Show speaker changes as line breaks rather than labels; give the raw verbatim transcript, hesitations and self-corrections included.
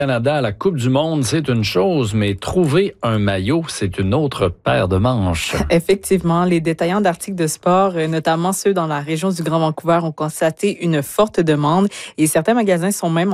Canada à la Coupe du monde, c'est une chose, mais trouver un maillot, c'est une autre paire de manches.
Effectivement, les détaillants d'articles de sport, notamment ceux dans la région du Grand Vancouver, ont constaté une forte demande et certains magasins sont même